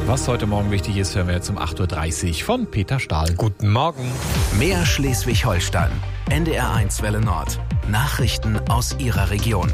Was heute Morgen wichtig ist, hören wir jetzt um 8.30 Uhr von Peter Stahl. Guten Morgen. Mehr Schleswig-Holstein. NDR1 Welle Nord. Nachrichten aus Ihrer Region.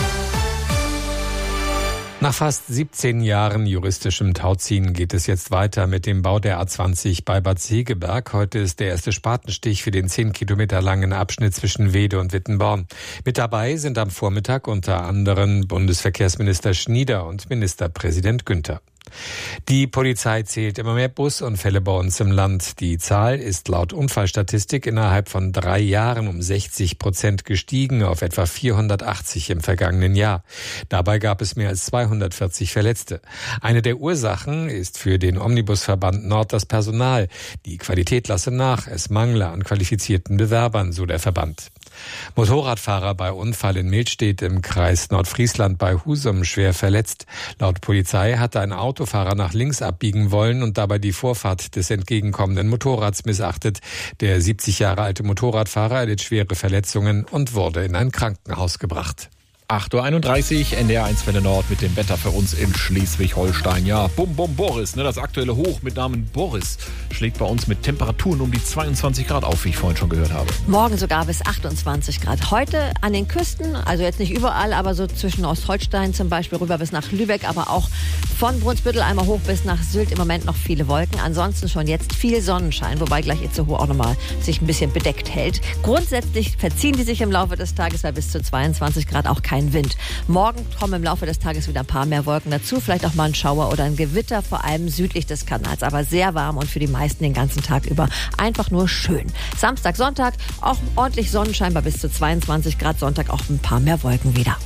Nach fast 17 Jahren juristischem Tauziehen geht es jetzt weiter mit dem Bau der A20 bei Bad Segeberg. Heute ist der erste Spatenstich für den 10 Kilometer langen Abschnitt zwischen Weede und Wittenborn. Mit dabei sind am Vormittag unter anderem Bundesverkehrsminister Schnieder und Ministerpräsident Günther. Die Polizei zählt immer mehr Busunfälle bei uns im Land. Die Zahl ist laut Unfallstatistik innerhalb von 3 Jahren um 60% gestiegen auf etwa 480 im vergangenen Jahr. Dabei gab es mehr als 240 Verletzte. Eine der Ursachen ist für den Omnibusverband Nord das Personal. Die Qualität lasse nach, es mangle an qualifizierten Bewerbern, so der Verband. Motorradfahrer bei Unfall in Milstedt im Kreis Nordfriesland bei Husum schwer verletzt. Laut Polizei hatte ein Autofahrer nach links abbiegen wollen und dabei die Vorfahrt des entgegenkommenden Motorrads missachtet. Der 70 Jahre alte Motorradfahrer erlitt schwere Verletzungen und wurde in ein Krankenhaus gebracht. 8.31 Uhr, NDR1 Welle Nord mit dem Wetter für uns in Schleswig-Holstein. Ja, Bum Bum Boris, das aktuelle Hoch mit Namen Boris, schlägt bei uns mit Temperaturen um die 22 Grad auf, wie ich vorhin schon gehört habe. Morgen sogar bis 28 Grad. Heute an den Küsten, also jetzt nicht überall, aber so zwischen Ostholstein zum Beispiel rüber bis nach Lübeck, aber auch von Brunsbüttel einmal hoch bis nach Sylt im Moment noch viele Wolken. Ansonsten schon jetzt viel Sonnenschein, wobei gleich Itzehoe auch nochmal sich ein bisschen bedeckt hält. Grundsätzlich verziehen die sich im Laufe des Tages bei bis zu 22 Grad auch kein Wind. Morgen kommen im Laufe des Tages wieder ein paar mehr Wolken dazu, vielleicht auch mal ein Schauer oder ein Gewitter, vor allem südlich des Kanals, aber sehr warm und für die meisten den ganzen Tag über einfach nur schön. Samstag, Sonntag auch ordentlich Sonnenschein bei bis zu 22 Grad, Sonntag auch ein paar mehr Wolken wieder.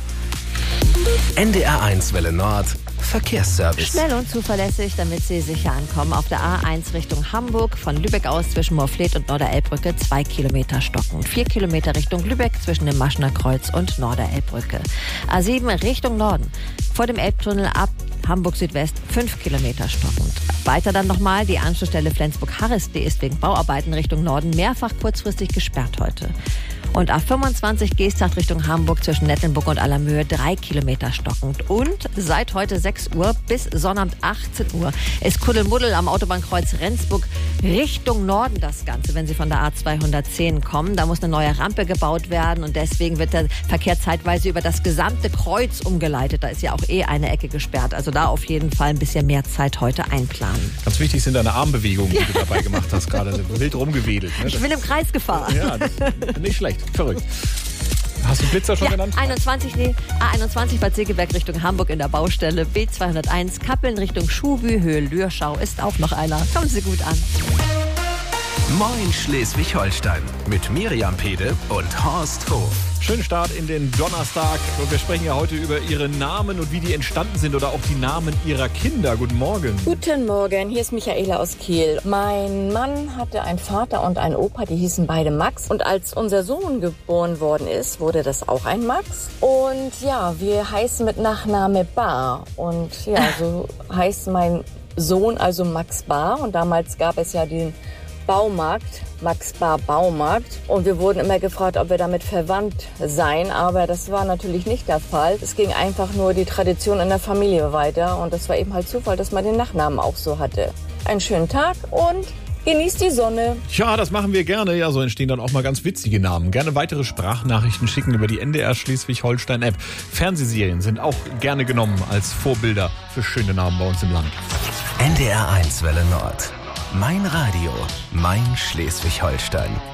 NDR1 Welle Nord. Verkehrsservice. Schnell und zuverlässig, damit Sie sicher ankommen. Auf der A1 Richtung Hamburg, von Lübeck aus zwischen Moorfleet und Norderelbbrücke 2 Kilometer stocken. 4 Kilometer Richtung Lübeck zwischen dem Maschener Kreuz und Norderelbbrücke. A7 Richtung Norden, vor dem Elbtunnel ab Hamburg Südwest 5 Kilometer stockend. Weiter dann nochmal die Anschlussstelle Flensburg-Harris, die ist wegen Bauarbeiten Richtung Norden mehrfach kurzfristig gesperrt heute. Und A25 Geesthacht Richtung Hamburg zwischen Nettelnburg und Allermöhe 3 Kilometer stockend. Und seit heute 6 Uhr bis Sonnabend 18 Uhr ist Kuddelmuddel am Autobahnkreuz Rendsburg Richtung Norden das Ganze, wenn Sie von der A210 kommen. Da muss eine neue Rampe gebaut werden und deswegen wird der Verkehr zeitweise über das gesamte Kreuz umgeleitet. Da ist ja auch eine Ecke gesperrt. Also da auf jeden Fall ein bisschen mehr Zeit heute einplanen. Ganz wichtig sind deine Armbewegungen, die du dabei gemacht hast, gerade wild rumgewedelt. Ne? Ich bin im Kreis gefahren. Ja, nicht schlecht. Verrückt. Hast du Blitzer schon genannt? A21 Bad Segeberg Richtung Hamburg in der Baustelle. B201 Kappeln Richtung Schuhbü, Höhe Lürschau ist auch noch einer. Kommen Sie gut an. Moin Schleswig-Holstein mit Miriam Pede und Horst Hof. Schönen Start in den Donnerstag und wir sprechen ja heute über Ihre Namen und wie die entstanden sind oder auch die Namen Ihrer Kinder. Guten Morgen. Guten Morgen, hier ist Michaela aus Kiel. Mein Mann hatte einen Vater und einen Opa, die hießen beide Max. Und als unser Sohn geboren worden ist, wurde das auch ein Max. Und ja, wir heißen mit Nachname Bar. Und ja, so heißt mein Sohn also Max Bar. Und damals gab es ja den Baumarkt, Max Bar Baumarkt. Und wir wurden immer gefragt, ob wir damit verwandt seien. Aber das war natürlich nicht der Fall. Es ging einfach nur die Tradition in der Familie weiter. Und das war eben halt Zufall, dass man den Nachnamen auch so hatte. Einen schönen Tag und genießt die Sonne. Ja, das machen wir gerne. Ja, so entstehen dann auch mal ganz witzige Namen. Gerne weitere Sprachnachrichten schicken über die NDR Schleswig-Holstein-App. Fernsehserien sind auch gerne genommen als Vorbilder für schöne Namen bei uns im Land. NDR1 Welle Nord. Mein Radio, mein Schleswig-Holstein.